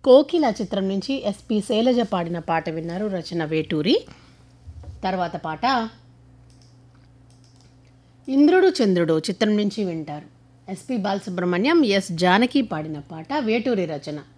కోకిల చిత్రం నుంచి ఎస్పి శైలజ పాడిన పాట విన్నారు. రచన వేటూరి. తర్వాత పాట ఇంద్రుడు చంద్రుడు చిత్రం నుంచి వింటారు. ఎస్పి బాలసుబ్రహ్మణ్యం, ఎస్ జానకి పాడిన పాట, వేటూరి రచన.